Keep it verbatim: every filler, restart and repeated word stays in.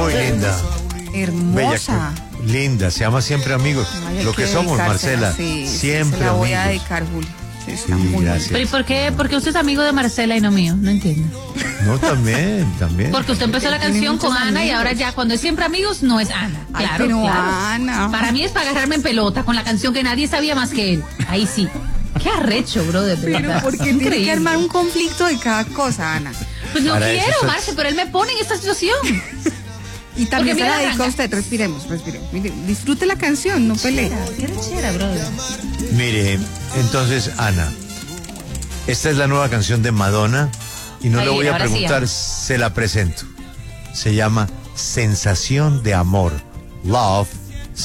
Muy linda. Hermosa. Bella, linda, se llama Siempre Amigos. Ay, Lo que somos, Marcela. Sí, siempre se la voy amigos. a dedicar, Julio. Sí, está Sí, muy gracias. Pero ¿y por qué? Porque usted es amigo de Marcela y no mío, no entiendo. No, también, también. Porque usted empezó la Tiene canción muchos con Ana y amigos. ahora ya cuando es siempre amigos no es Ana. Ay, Claro, pero claro. Ana. Para mí es para agarrarme en pelota con la canción que nadie sabía más que él. Ahí sí. Qué arrecho, brother. de Pero verdad. porque tiene que Increíble. armar un conflicto de cada cosa, Ana. Pues no Para eso quiero, soy- Marce, pero él me pone en esta situación. Y también Porque se la mira, dedico a arranca. usted. Respiremos, respiremos. Mire, disfrute la canción, no pelee. Qué rechera, brother. Mire, entonces, Ana, esta es la nueva canción de Madonna y no Ahí, le voy a ahora sí, preguntar, Ana. se la presento. Se llama Sensación de Amor. Love